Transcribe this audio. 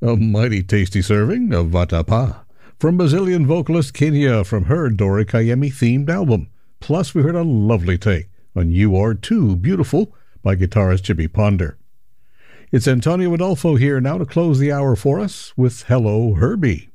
A mighty tasty serving of Vatapa from Brazilian vocalist Kenya from her Dora Kayemi themed album. Plus, we heard a lovely take on You Are Too Beautiful by guitarist Jimmy Ponder. It's Antonio Adolfo here now to close the hour for us with Hello Herbie.